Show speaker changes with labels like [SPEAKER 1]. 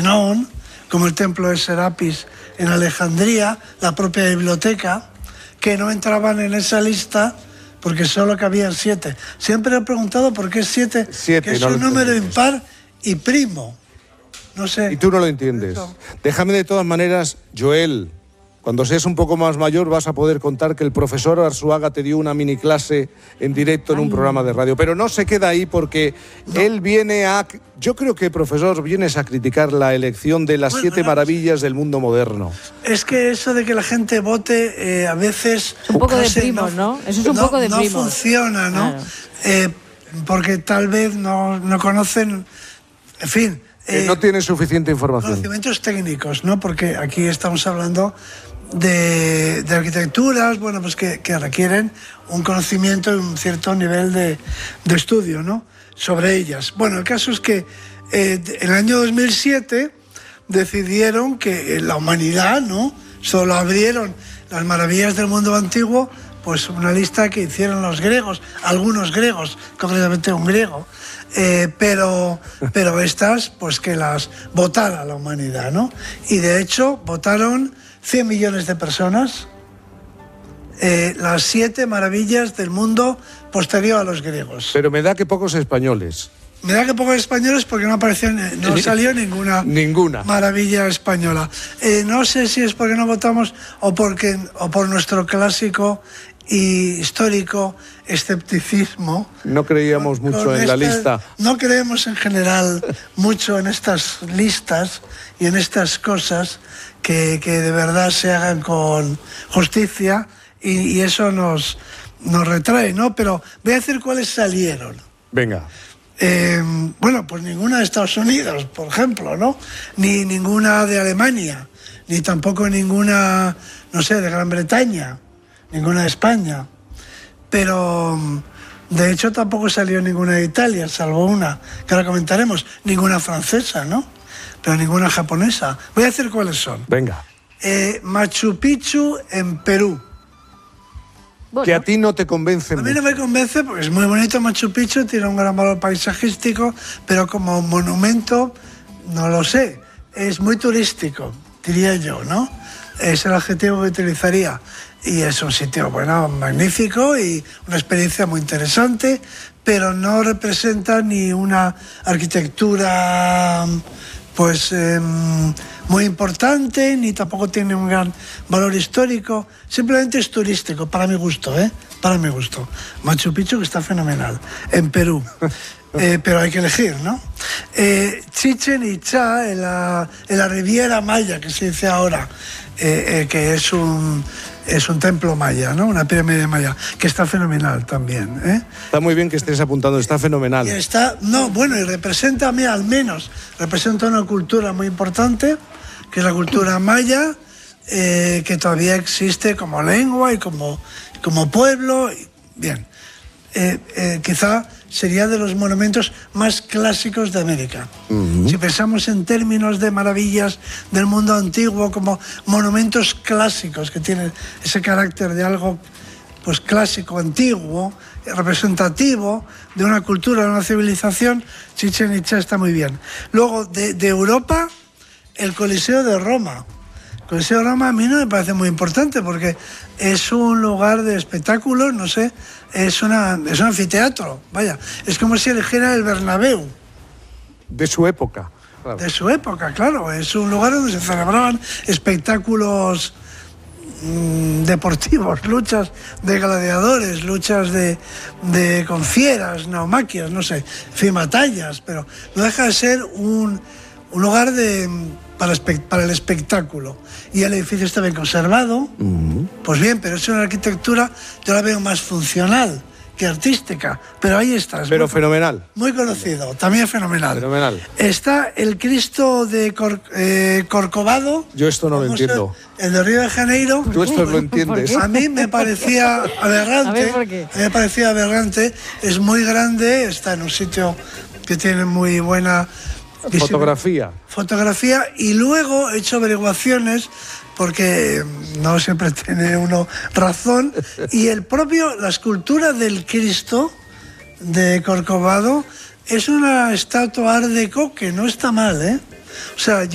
[SPEAKER 1] Partenón, como el templo de Serapis en Alejandría, la propia biblioteca, que no entraban en esa lista porque solo cabían 7. Siempre he preguntado por qué 7, que es un número impar y primo. No sé.
[SPEAKER 2] Y tú no lo entiendes.
[SPEAKER 1] Eso.
[SPEAKER 2] Déjame de todas maneras, Joel, cuando seas un poco más mayor vas a poder contar que el profesor Arzuaga te dio una mini clase en directo en un programa de radio. Pero no se queda ahí porque él viene a... Yo creo que, profesor, vienes a criticar la elección de las 7 maravillas del mundo moderno.
[SPEAKER 1] Es que eso de que la gente vote a veces...
[SPEAKER 3] Un poco de primos, ¿no? Eso es un poco de primos.
[SPEAKER 1] No funciona, ¿no? Claro. Porque tal vez no conocen... En fin...
[SPEAKER 2] no tienen suficiente información.
[SPEAKER 1] Conocimientos técnicos, ¿no? Porque aquí estamos hablando de arquitecturas, bueno, pues que requieren un conocimiento y un cierto nivel de estudio, ¿no? Sobre ellas. Bueno, el caso es que en el año 2007 decidieron que la humanidad, ¿no? Solo abrieron las maravillas del mundo antiguo, pues una lista que hicieron los griegos, algunos griegos, concretamente un griego. Pero estas, pues que las votara la humanidad, ¿no? Y de hecho votaron 100 millones de personas las 7 maravillas del mundo posterior a los griegos.
[SPEAKER 2] Pero me da que pocos españoles.
[SPEAKER 1] Me da que pocos españoles porque no salió ninguna maravilla española. No sé si es porque no votamos o por nuestro clásico y histórico escepticismo.
[SPEAKER 2] No creíamos mucho en la lista.
[SPEAKER 1] No creemos en general mucho en estas listas y en estas cosas que de verdad se hagan con justicia y eso nos retrae, ¿no? Pero voy a decir cuáles salieron.
[SPEAKER 2] Venga.
[SPEAKER 1] Bueno, pues ninguna de Estados Unidos, por ejemplo, ¿no? Ni ninguna de Alemania, ni tampoco ninguna, no sé, de Gran Bretaña. Ninguna de España, pero de hecho tampoco salió ninguna de Italia, salvo una, que ahora comentaremos, ninguna francesa, ¿no? Pero ninguna japonesa. Voy a decir cuáles son.
[SPEAKER 2] Venga.
[SPEAKER 1] Machu Picchu en Perú.
[SPEAKER 2] Bueno. Que a ti no te convence mucho.
[SPEAKER 1] A mí no me convence porque es muy bonito Machu Picchu, tiene un gran valor paisajístico, pero como monumento, no lo sé, es muy turístico, diría yo, ¿no? Es el adjetivo que utilizaría. Y es un sitio, bueno, magnífico y una experiencia muy interesante, pero no representa ni una arquitectura, pues, muy importante, ni tampoco tiene un gran valor histórico. Simplemente es turístico, para mi gusto, Para mi gusto. Machu Picchu, que está fenomenal, en Perú. Pero hay que elegir, ¿no? Chichén Itzá, en la Riviera Maya, que se dice ahora, que es un templo maya, ¿no? Una pirámide maya, que está fenomenal también,
[SPEAKER 2] Está muy bien que estés apuntando, está fenomenal.
[SPEAKER 1] Y y representa, a mí al menos, representa una cultura muy importante, que es la cultura maya, que todavía existe como lengua y como pueblo. Bien, quizá sería de los monumentos más clásicos de América. Si pensamos en términos de maravillas del mundo antiguo como monumentos clásicos que tienen ese carácter de algo pues clásico, antiguo, representativo de una cultura, de una civilización, Chichén Itzá está muy bien. Luego, de Europa, el Coliseo de Roma. El Coliseo de Roma a mí no me parece muy importante porque es un lugar de espectáculos, no sé, es un anfiteatro, vaya. Es como si eligiera el Bernabéu.
[SPEAKER 2] De su época.
[SPEAKER 1] Claro. De su época, claro. Es un lugar donde se celebraban espectáculos deportivos, luchas de gladiadores, luchas con fieras, naumaquias, no sé, en fin, batallas, pero no deja de ser un lugar para el espectáculo. Y el edificio está bien conservado, pues bien, pero es una arquitectura, yo la veo más funcional que artística, pero ahí está.
[SPEAKER 2] Pero fenomenal.
[SPEAKER 1] Muy conocido, también fenomenal.
[SPEAKER 2] Fenomenal.
[SPEAKER 1] Está el Cristo de Corcovado.
[SPEAKER 2] Yo esto no lo entiendo.
[SPEAKER 1] El de Río de Janeiro.
[SPEAKER 2] Tú esto lo entiendes.
[SPEAKER 1] A mí me parecía aberrante.
[SPEAKER 3] A ver, ¿por qué?
[SPEAKER 1] A mí me parecía aberrante. Es muy grande, está en un sitio que tiene muy buena fotografía, y luego he hecho averiguaciones porque no siempre tiene uno razón, y la escultura del Cristo de Corcovado es una estatua art déco que no está mal, O sea,